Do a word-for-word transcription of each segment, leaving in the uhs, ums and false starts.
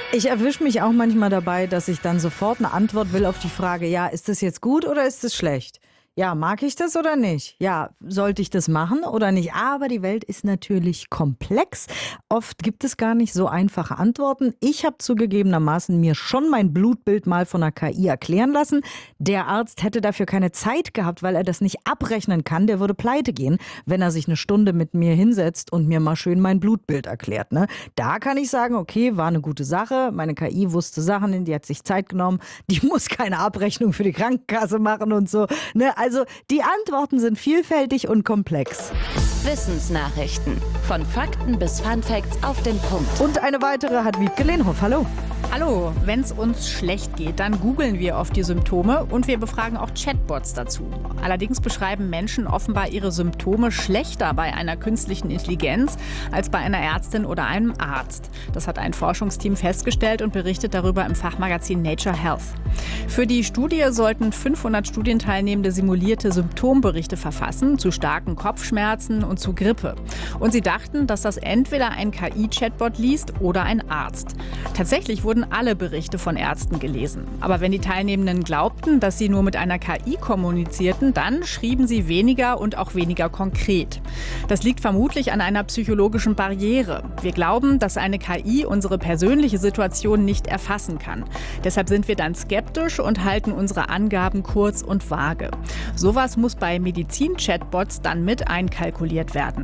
Ich erwische mich auch manchmal dabei, dass ich dann sofort eine Antwort will auf die Frage, ja, ist das jetzt gut oder ist das schlecht? Ja, mag ich das oder nicht? Ja, sollte ich das machen oder nicht? Aber die Welt ist natürlich komplex. Oft gibt es gar nicht so einfache Antworten. Ich habe zugegebenermaßen mir schon mein Blutbild mal von einer K I erklären lassen. Der Arzt hätte dafür keine Zeit gehabt, weil er das nicht abrechnen kann. Der würde pleite gehen, wenn er sich eine Stunde mit mir hinsetzt und mir mal schön mein Blutbild erklärt. Ne? Da kann ich sagen, okay, war eine gute Sache. Meine K I wusste Sachen, die hat sich Zeit genommen. Die muss keine Abrechnung für die Krankenkasse machen und so. Ne? Also die Antworten sind vielfältig und komplex. Wissensnachrichten. Von Fakten bis Funfacts auf den Punkt. Und eine weitere hat Wiebke Lehnhoff. Hallo. Hallo, wenn es uns schlecht geht, dann googeln wir oft die Symptome und wir befragen auch Chatbots dazu. Allerdings beschreiben Menschen offenbar ihre Symptome schlechter bei einer künstlichen Intelligenz als bei einer Ärztin oder einem Arzt. Das hat ein Forschungsteam festgestellt und berichtet darüber im Fachmagazin Nature Health. Für die Studie sollten fünfhundert Studienteilnehmende simulierte Symptomberichte verfassen zu starken Kopfschmerzen und zu Grippe. Und sie dachten, dass das entweder ein K I-Chatbot liest oder ein Arzt. Tatsächlich wurden alle Berichte von Ärzten gelesen. Aber wenn die Teilnehmenden glaubten, dass sie nur mit einer K I kommunizierten, dann schrieben sie weniger und auch weniger konkret. Das liegt vermutlich an einer psychologischen Barriere. Wir glauben, dass eine K I unsere persönliche Situation nicht erfassen kann. Deshalb sind wir dann skeptisch und halten unsere Angaben kurz und vage. Sowas muss bei Medizin-Chatbots dann mit einkalkuliert werden.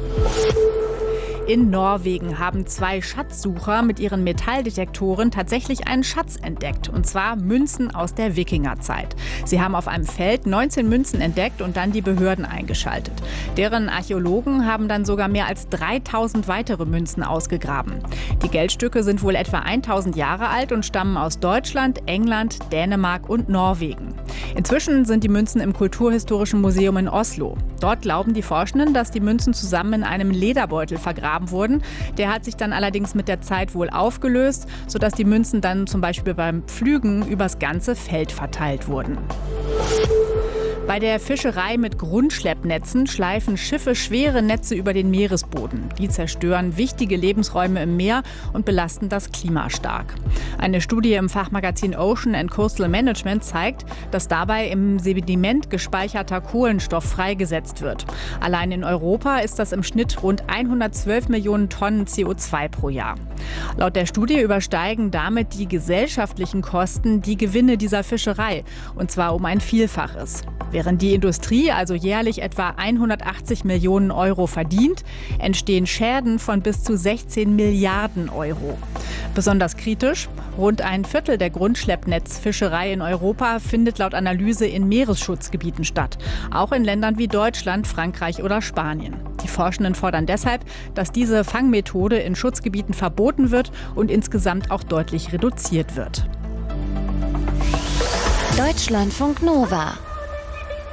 In Norwegen haben zwei Schatzsucher mit ihren Metalldetektoren tatsächlich einen Schatz entdeckt, und zwar Münzen aus der Wikingerzeit. Sie haben auf einem Feld neunzehn Münzen entdeckt und dann die Behörden eingeschaltet. Deren Archäologen haben dann sogar mehr als dreitausend weitere Münzen ausgegraben. Die Geldstücke sind wohl etwa tausend Jahre alt und stammen aus Deutschland, England, Dänemark und Norwegen. Inzwischen sind die Münzen im Kulturhistorischen Museum in Oslo. Dort glauben die Forschenden, dass die Münzen zusammen in einem Lederbeutel vergraben wurden. Der hat sich dann allerdings mit der Zeit wohl aufgelöst, sodass die Münzen dann zum Beispiel beim Pflügen übers ganze Feld verteilt wurden. Bei der Fischerei mit Grundschleppnetzen schleifen Schiffe schwere Netze über den Meeresboden. Die zerstören wichtige Lebensräume im Meer und belasten das Klima stark. Eine Studie im Fachmagazin Ocean and Coastal Management zeigt, dass dabei im Sediment gespeicherter Kohlenstoff freigesetzt wird. Allein in Europa ist das im Schnitt rund hundertzwölf Millionen Tonnen C O zwei pro Jahr. Laut der Studie übersteigen damit die gesellschaftlichen Kosten die Gewinne dieser Fischerei, und zwar um ein Vielfaches. Während die Industrie also jährlich etwa hundertachtzig Millionen Euro verdient, entstehen Schäden von bis zu sechzehn Milliarden Euro. Besonders kritisch: Rund ein Viertel der Grundschleppnetzfischerei in Europa findet laut Analyse in Meeresschutzgebieten statt. Auch in Ländern wie Deutschland, Frankreich oder Spanien. Die Forschenden fordern deshalb, dass diese Fangmethode in Schutzgebieten verboten wird und insgesamt auch deutlich reduziert wird. Deutschlandfunk Nova